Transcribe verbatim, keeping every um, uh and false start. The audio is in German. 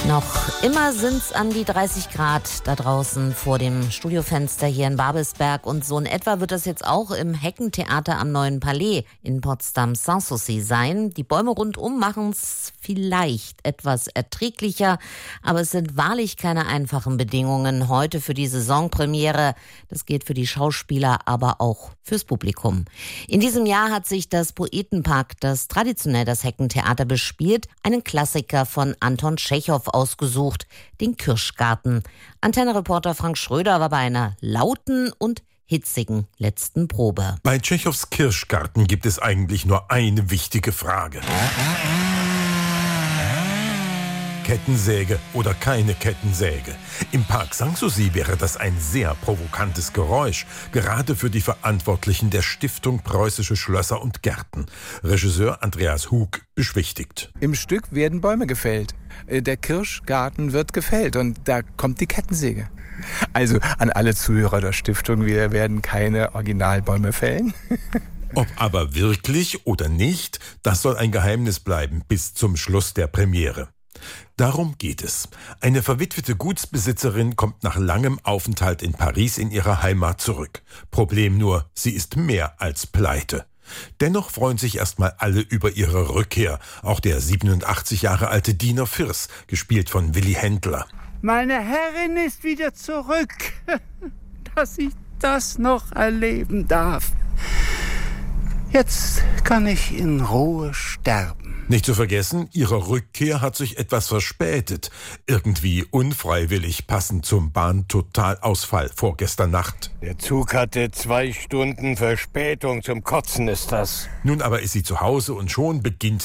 Noch immer sind's an die dreißig Grad da draußen vor dem Studiofenster hier in Babelsberg. Und so in etwa wird das jetzt auch im Heckentheater am Neuen Palais in Potsdam-Sanssouci sein. Die Bäume rundum machen's vielleicht etwas erträglicher, aber es sind wahrlich keine einfachen Bedingungen heute für die Saisonpremiere. Das gilt für die Schauspieler, aber auch fürs Publikum. In diesem Jahr hat sich das Poetenpark, das traditionell das Heckentheater bespielt, einen Klassiker von Anton Tschechow ausgesucht, den Kirschgarten. Antenne-Reporter Frank Schröder war bei einer lauten und hitzigen letzten Probe. Bei Tschechows Kirschgarten gibt es eigentlich nur eine wichtige Frage. Kettensäge oder keine Kettensäge? Im Park Sanssouci wäre das ein sehr provokantes Geräusch, gerade für die Verantwortlichen der Stiftung Preußische Schlösser und Gärten. Regisseur Andreas Hug beschwichtigt. Im Stück werden Bäume gefällt. Der Kirschgarten wird gefällt und da kommt die Kettensäge. Also an alle Zuhörer der Stiftung, wir werden keine Originalbäume fällen. Ob aber wirklich oder nicht, das soll ein Geheimnis bleiben bis zum Schluss der Premiere. Darum geht es. Eine verwitwete Gutsbesitzerin kommt nach langem Aufenthalt in Paris in ihre Heimat zurück. Problem nur, sie ist mehr als pleite. Dennoch freuen sich erstmal alle über ihre Rückkehr. Auch der siebenundachtzig Jahre alte Diener Firs, gespielt von Willy Händler. Meine Herrin ist wieder zurück, dass ich das noch erleben darf. Jetzt kann ich in Ruhe sterben. Nicht zu vergessen, ihre Rückkehr hat sich etwas verspätet. Irgendwie unfreiwillig, passend zum Bahntotalausfall vorgestern Nacht. Der Zug hatte zwei Stunden Verspätung, zum Kotzen ist das. Nun aber ist sie zu Hause und schon beginnt